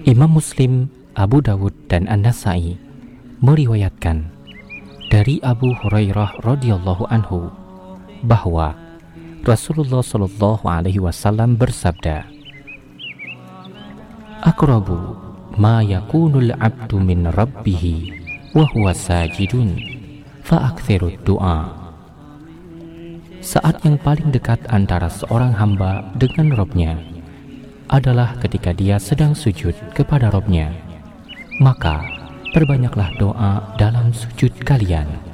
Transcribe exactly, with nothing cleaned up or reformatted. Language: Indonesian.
Imam Muslim, Abu Dawud, dan An-Nasa'i meriwayatkan dari Abu Hurairah radhiyallahu anhu bahwa Rasulullah shallallahu alaihi wasallam bersabda, "Aqrabu ma yakunul abdu min rabbih wa huwa sajidun fa'aktsirud du'a." Saat yang paling dekat antara seorang hamba dengan Rabb-Nya adalah ketika dia sedang sujud kepada Rabb-Nya. Maka perbanyaklah doa dalam sujud kalian.